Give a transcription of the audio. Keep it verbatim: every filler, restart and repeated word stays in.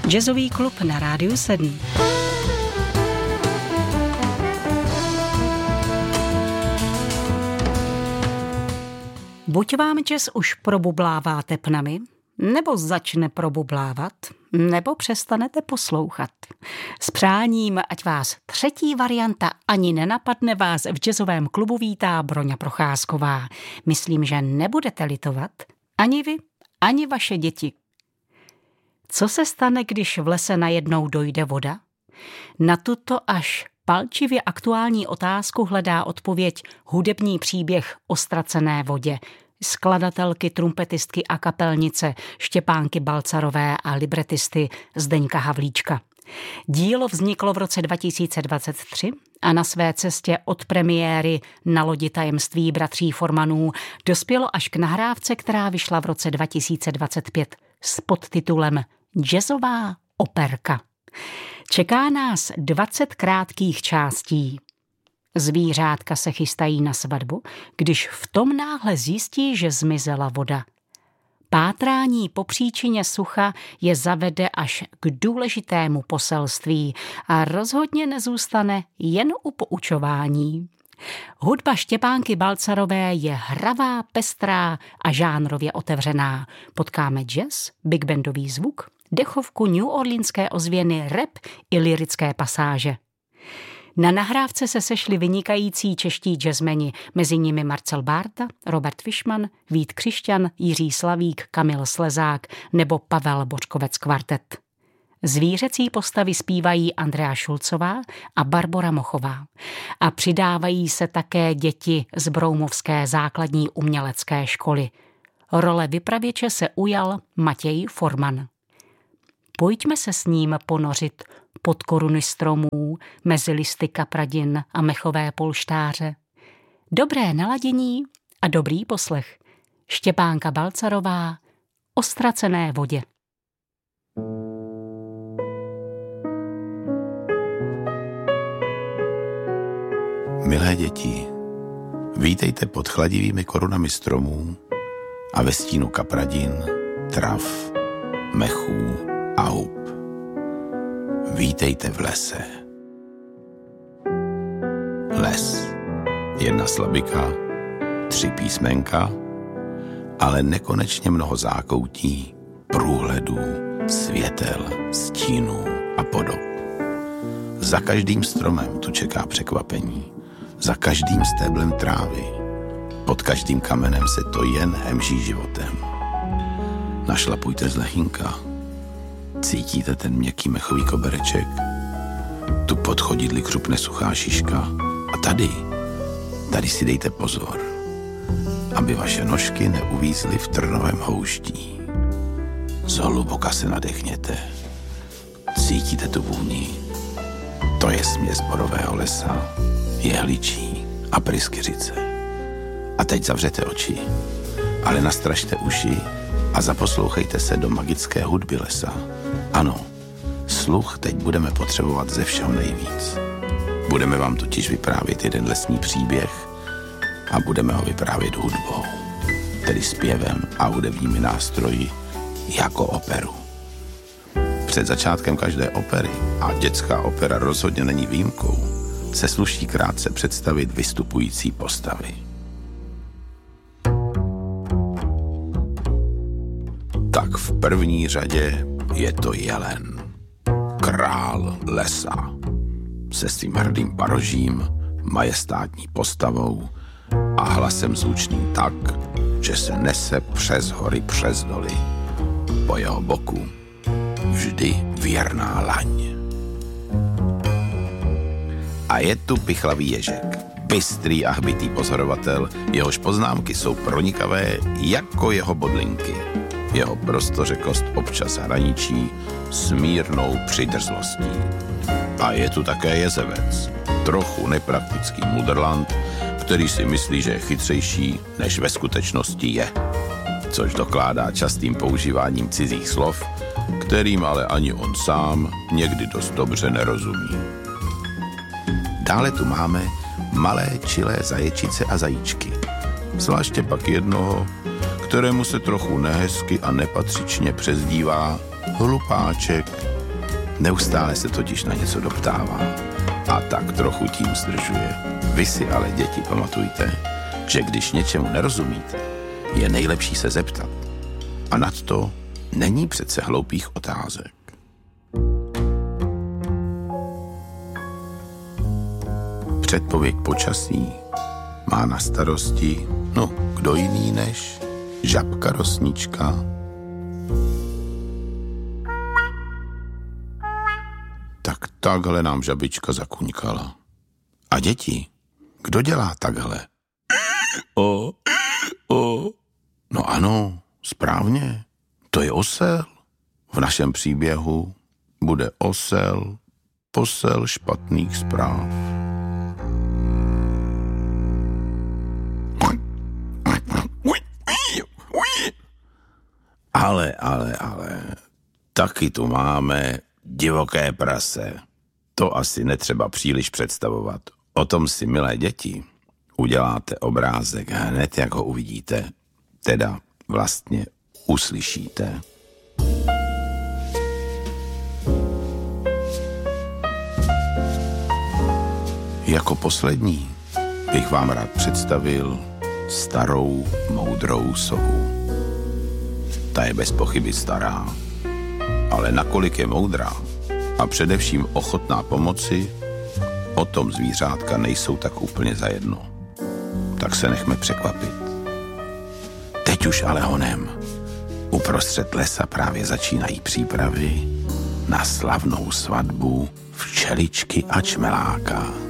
Jazzový klub na Rádiu sedm. Buď vám jazz už probublává tepnami, nebo začne probublávat, nebo přestanete poslouchat. S přáním, ať vás třetí varianta ani nenapadne, vás v jazzovém klubu vítá Broňa Procházková. Myslím, že nebudete litovat ani vy, ani vaše děti. Co se stane, když v lese najednou dojde voda? Na tuto až palčivě aktuální otázku hledá odpověď hudební příběh o ztracené vodě skladatelky, trumpetistky a kapelnice Štěpánky Balcarové a libretisty Zdeňka Havlíčka. Dílo vzniklo v roce dva tisíce dvacet tři a na své cestě od premiéry Na lodi tajemství bratří Formanů dospělo až k nahrávce, která vyšla v roce dva tisíce dvacet pět s podtitulem Jazzová operka. Čeká nás dvacet krátkých částí. Zvířátka se chystají na svatbu, když v tom náhle zjistí, že zmizela voda. Pátrání po příčině sucha je zavede až k důležitému poselství a rozhodně nezůstane jen u poučování. Hudba Štěpánky Balcarové je hravá, pestrá a žánrově otevřená. Potkáme jazz, big bandový zvuk, dechovku New Orleanské ozvěny, rap i lyrické pasáže. Na nahrávce se sešli vynikající čeští jazzmeni, mezi nimi Marcel Bárta, Robert Fišman, Vít Křišťan, Jiří Slavík, Kamil Slezák nebo Pavel Bořkovec kvartet. Zvířecí postavy zpívají Andrea Šulcová a Barbora Mochová. A přidávají se také děti z Broumovské základní umělecké školy. Role vypravěče se ujal Matěj Forman. Pojďme se s ním ponořit pod koruny stromů, mezi listy kapradin a mechové polštáře. Dobré naladění a dobrý poslech. Štěpánka Balcarová o ztracené vodě. Milé děti, vítejte pod chladivými korunami stromů a ve stínu kapradin, trav, mechů a hub. Vítejte v lese. Les. Jedna slabika, tři písmenka, ale nekonečně mnoho zákoutí, průhledů, světel, stínů a podob. Za každým stromem tu čeká překvapení, za každým stéblem trávy, pod každým kamenem se to jen hemží životem. Našlapujte z lehínka. Cítíte ten měkký mechový kobereček? Tu pod chodidly křupne suchá šiška. A tady, tady si dejte pozor, aby vaše nožky neuvízly v trnovém houští. Zhluboka se nadechněte. Cítíte tu vůni? To je směs borového lesa, jehličí a pryskyřice. A teď zavřete oči, ale nastražte uši a zaposlouchejte se do magické hudby lesa. Ano, sluch teď budeme potřebovat ze všeho nejvíc. Budeme vám totiž vyprávět jeden lesní příběh a budeme ho vyprávět hudbou, tedy zpěvem a hudebními nástroji jako operu. Před začátkem každé opery, a dětská opera rozhodně není výjimkou, se sluší krátce představit vystupující postavy. Tak v první řadě je to jelen, král lesa, se svým hrdým parožím, majestátní postavou a hlasem zvučným tak, že se nese přes hory, přes doly. Po jeho boku vždy věrná laň. A je tu pichlavý ježek, bystrý a hbitý pozorovatel, jehož poznámky jsou pronikavé jako jeho bodlinky. Jeho prostořekost občas hraničí s mírnou přidrzlostí. A je tu také jezevec, trochu nepraktický mudrland, který si myslí, že je chytřejší, než ve skutečnosti je. Což dokládá častým používáním cizích slov, kterým ale ani on sám někdy dost dobře nerozumí. Dále tu máme malé čilé zaječice a zajíčky. Zvláště pak jednoho, kterému se trochu nehezky a nepatřičně přezdívá Hlupáček Neustále se totiž na něco doptává a tak trochu tím zdržuje. Vy si ale, děti, pamatujte, že když něčemu nerozumíte, je nejlepší se zeptat. A nad to není přece hloupých otázek. Předpověď počasí má na starosti, no, kdo jiný než žabka rosnička. Tak takhle nám žabička zakuňkala. A děti, kdo dělá takhle? O, o. No ano, správně, to je osel. V našem příběhu bude osel, posel špatných zpráv. Ale, ale, ale, taky tu máme divoké prase. To asi netřeba příliš představovat. O tom si, milé děti, uděláte obrázek hned, jak ho uvidíte. Teda vlastně uslyšíte. Jako poslední bych vám rád představil starou moudrou sovu. Ta je bez pochyby stará, ale nakolik je moudrá a především ochotná pomoci, o tom zvířátka nejsou tak úplně zajedno. Tak se nechme překvapit. Teď už ale honem. Uprostřed lesa právě začínají přípravy na slavnou svatbu včeličky a čmeláka.